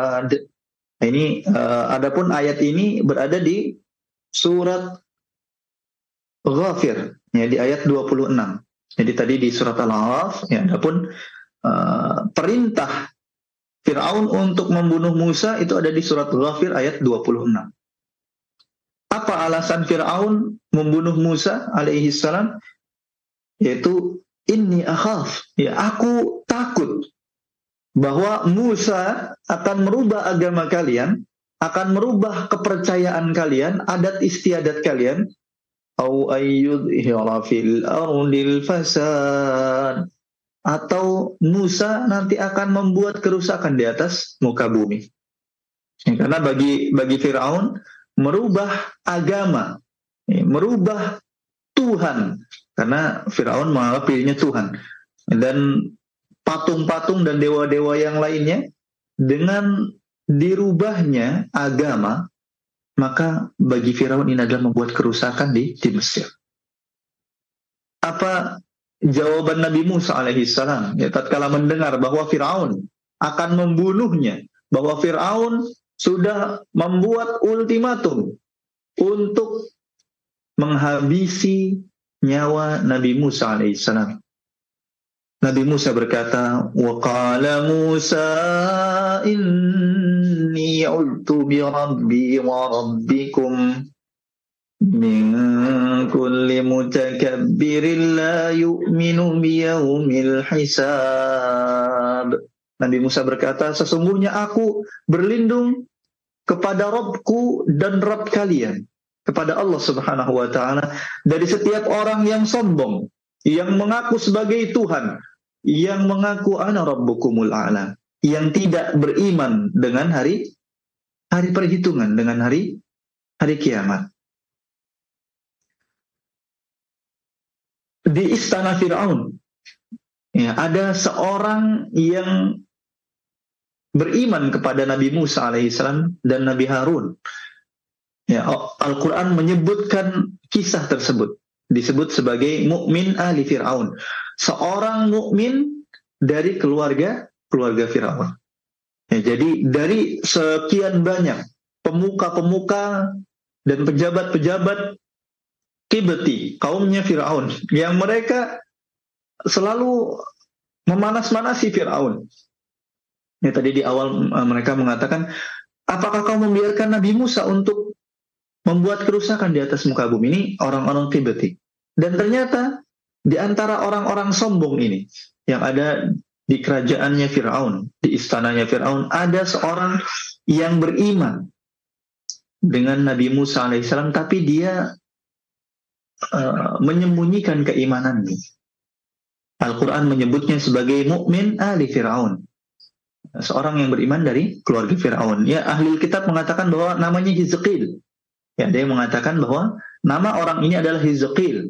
Ini adapun ayat ini berada di surat Ghafir, ya, di ayat 26. Jadi tadi di surat Al-A'raf, ya, adapun perintah Fir'aun untuk membunuh Musa itu ada di surat Ghafir ayat 26. Apa alasan Fir'aun membunuh Musa alaihi salam? Yaitu inni akhaf, ya, aku takut bahwa Musa akan merubah agama kalian, akan merubah kepercayaan kalian, adat istiadat kalian, au ayyudhira fil ardil fasad, atau Musa nanti akan membuat kerusakan di atas muka bumi. Ya, karena bagi Firaun merubah agama, ya, merubah Tuhan, karena Firaun menganggap dirinya Tuhan, dan patung-patung dan dewa-dewa yang lainnya, dengan dirubahnya agama, maka bagi Firaun ini adalah membuat kerusakan di Mesir. Apa jawaban Nabi Musa alaihissalam? Ya, tatkala mendengar bahwa Firaun akan membunuhnya, bahwa Firaun sudah membuat ultimatum untuk menghabisi nyawa Nabi Musa alaihissalam. Nabi Musa berkata, wa qala Musa inni ultu bi rabbi wa rabbikum min kulli mutakabbirin la yu'minu biyaumil hisab. Nabi Musa berkata, sesungguhnya aku berlindung kepada Rabbku dan Rabb kalian, kepada Allah Subhanahu wa ta'ala, dari setiap orang yang sombong, yang mengaku sebagai Tuhan, yang mengaku ana rabbukumul a'la, yang tidak beriman dengan hari perhitungan, dengan hari kiamat. Di istana Firaun, ya, ada seorang yang beriman kepada Nabi Musa alaihissalam dan Nabi Harun. Ya, Al-Quran menyebutkan kisah tersebut, disebut sebagai mukmin ahli Firaun, seorang mukmin dari keluarga Firaun. Ya, jadi dari sekian banyak pemuka-pemuka dan pejabat-pejabat Kibti, kaumnya Firaun, yang mereka selalu memanas-manasi Firaun. Ya, tadi di awal mereka mengatakan, apakah kau membiarkan Nabi Musa untuk membuat kerusakan di atas muka bumi? Ini orang-orang Kibti. Dan ternyata di antara orang-orang sombong ini yang ada di kerajaannya Firaun, di istananya Firaun, ada seorang yang beriman dengan Nabi Musa alaihissalam, tapi dia menyembunyikan keimanannya. Al-Quran menyebutnya sebagai mukmin ahli Firaun, seorang yang beriman dari keluarga Firaun. Ya, ahli kitab mengatakan bahwa namanya Hizqil. Ya, dia mengatakan bahwa nama orang ini adalah Hizqil.